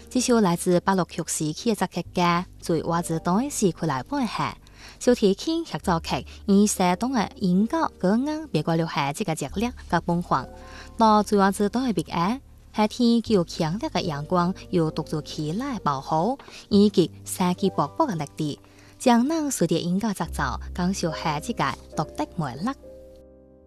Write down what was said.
这首来自巴洛克时期的作曲家，在活子党的时期来版下，小提琴协奏曲以西东的音乐歌音别个留下这个节力甲崩晃，到在活子党的笔下，夏天具有强烈的阳光，又突如其来的暴雨，以及生机勃勃的力地，将咱随着音乐节奏感受下这个独特魅力。